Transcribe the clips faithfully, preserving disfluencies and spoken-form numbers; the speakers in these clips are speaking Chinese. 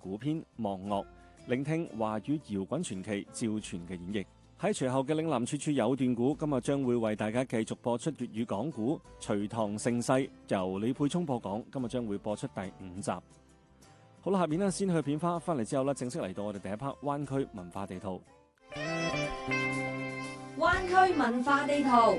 古篇望樂，聆聽華語搖滾傳奇趙傳嘅演繹。喺隨後嘅嶺南處處有段古，今日將會為大家繼續播出粵語講古《隋唐盛世》，由李佩聰播講。今日將會播出第五集。好啦，下邊呢先去片花，翻嚟之後呢，正式嚟到我哋第一 part 灣區文化地圖。 灣區文化地圖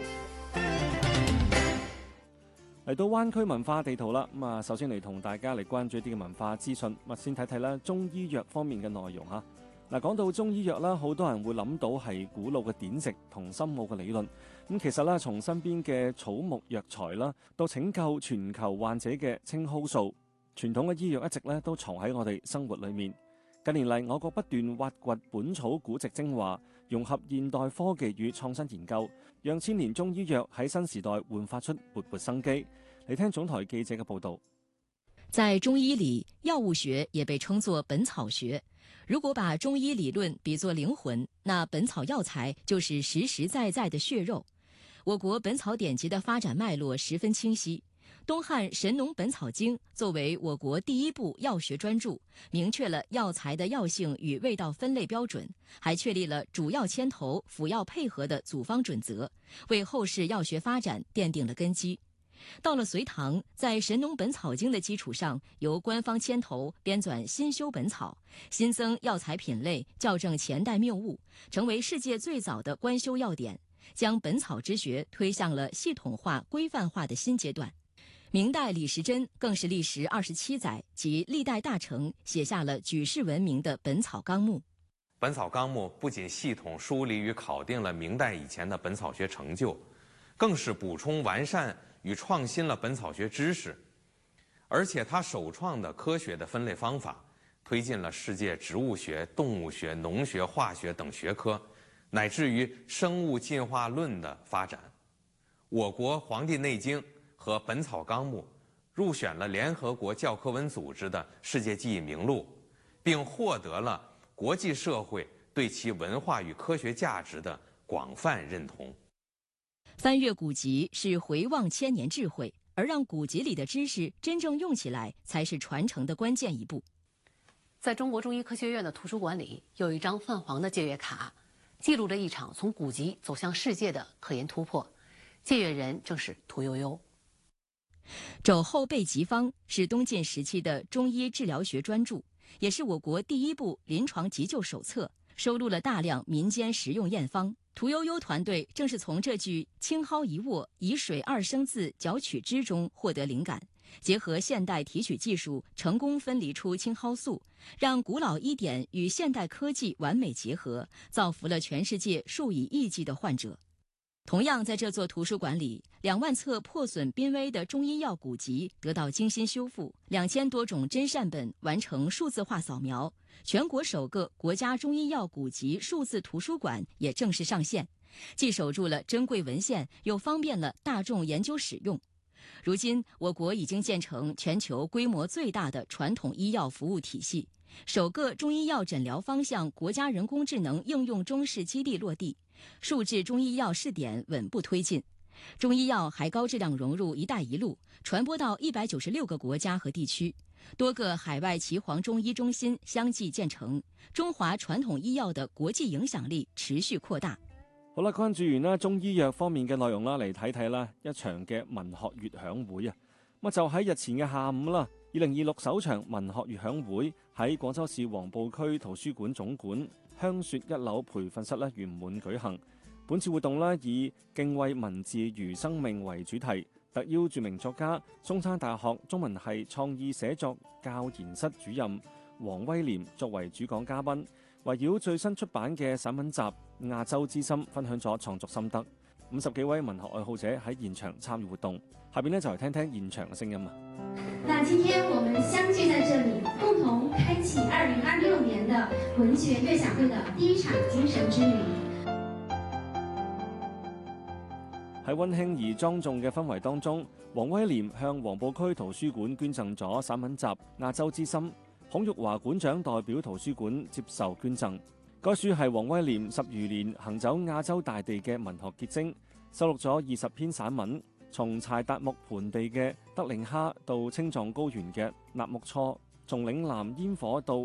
嚟到灣區文化地圖啦，咁啊，首先嚟同大家嚟關注一啲嘅文化資訊。咁先睇睇啦，中醫藥方面嘅內容嚇。嗱，講到中醫藥啦，好多人會諗到係古老嘅典籍同深奧嘅理論。咁其實咧，從身邊嘅草木藥材啦，到拯救全球患者嘅青蒿素，傳統嘅醫藥一直咧都藏喺我哋生活裏面。近年嚟，我國不斷挖掘本草古籍精華，融合現代科技與創新研究，讓千年中醫藥喺新時代煥發出勃勃生機。嚟聽總台記者嘅報導。 在中醫裡，藥物學也被稱作本草學。如果把中醫理論比作靈魂，那本草藥材就是實實在在的血肉。我國本草典籍的發展脈絡十分清晰。東漢《神農本草經》作為我國第一部藥學專著，明確了藥材的藥性與味道分類標準，還確立了主藥牽頭、輔藥配合的組方準則，為後世藥學發展奠定了根基。到了隋唐，在《神農本草經》的基礎上，由官方牽頭編纂新修本草，新增藥材品類，校正前代謬誤，成為世界最早的官修藥典，將本草之學推向了系統化、規範化的新階段。明代李時珍更是歷時二十七載，及歷代大成，寫下了舉世聞名的《本草綱目》。《 本草綱目》不僅系統梳理與考定了明代以前的本草學成就，更是補充完善與創新了本草學知識，而且他首創的科學的分類方法，推進了世界植物學、動物學、農學、化學等學科，乃至於生物進化論的發展。我國《黃帝內經》和《本草綱目》入選了聯合國教科文組織的世界記憶名錄，並獲得了國際社會對其文化與科學價值的廣泛認同。 翻閱古籍是回望千年智慧，而讓古籍裡的知識真正用起來，才是傳承的關鍵一步。 在中國中醫科學院的圖書館裡，有一張泛黃的借閱卡，記錄着一場從古籍走向世界的科研突破。借閱人正是屠呦呦。 肘後備急方是東晉時期的中醫治療學專著，也是我國第一部臨床急救手冊，收錄了大量民間實用驗方。屠呦呦團隊正是從這句青蒿一握，以水二升自絞取之中獲得靈感，結合現代提取技術，成功分離出青蒿素，讓古老醫典與現代科技完美結合，造福了全世界數以億計的患者。同樣在這座圖書館裡，兩萬冊破損瀕危的中醫藥古籍得到精心修復，兩千多種真善本完成數字化掃描，全國首個國家中醫藥古籍數字圖書館也正式上線，既守住了珍貴文獻，又方便了大眾研究使用。如今，我國已經建成全球規模最大的傳統醫藥服務體系，首個中醫藥診療方向國家人工智能應用中試基地落地，數字中醫藥試點穩步推進，中醫藥還高質量融入“一帶一路”，傳播到一百九十六個國家和地區，多個海外岐黃中醫中心相繼建成，中華傳統醫藥的國際影響力持續擴大。 好啦，關注完啦中醫藥方面嘅內容啦，嚟睇睇啦一場嘅文學月響會啊！咁就喺日前嘅下午啦，二零二六首場文學月響會喺廣州市黃埔區圖書館總館香雪一樓培訓室咧圓滿舉行。本次活動咧以敬畏文字如生命為主題，特邀著名作家、中山大學中文系創意寫作教研室主任黃威廉作為主講嘉賓，圍繞最新出版嘅散文集《亞洲之心》分享咗創作心得。五十幾位文學愛好者喺現場參與活動，下邊呢就嚟聽聽現場嘅聲音啊！ 那今天我們相聚在這裡，共同開啟二零二六年的文學悅享會的第一場精神之旅。 喺溫馨而莊重嘅氛圍當中，黃威廉向黃埔區圖書館捐贈咗散文集《亞洲之心》，孔玉華館長代表圖書館接受捐贈。該書係黃威廉十餘年行走亞洲大地嘅文學結晶，收錄咗二十篇散文，從柴達木盆地嘅德令哈到青藏高原嘅納木錯，從嶺南煙火到